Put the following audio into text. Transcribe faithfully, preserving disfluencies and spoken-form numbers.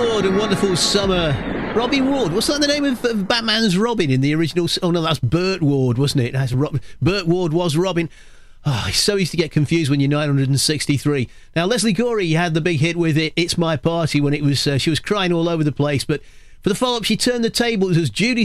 Ward and Wonderful Summer. Robin Ward. What's that the name of, of Batman's Robin in the original? Oh, no, that's Burt Ward, wasn't it? That's Rob, Burt Ward was Robin. Oh, it's so easy to get confused when you're nine hundred sixty-three. Now, Leslie Gorey had the big hit with it, It's My Party, when it was uh, she was crying all over the place. But for the follow-up, she turned the tables as Judy